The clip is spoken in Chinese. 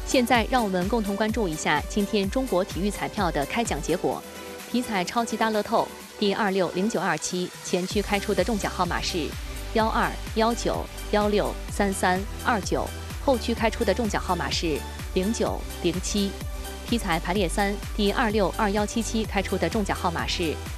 现在让我们共同关注一下今天中国体育彩票的开奖结果。体彩超级大乐透第260927期前区开出的中奖号码是12、19、16、33、29，后区开出的中奖号码是09、07。体彩排列3第262177期开出的中奖号码是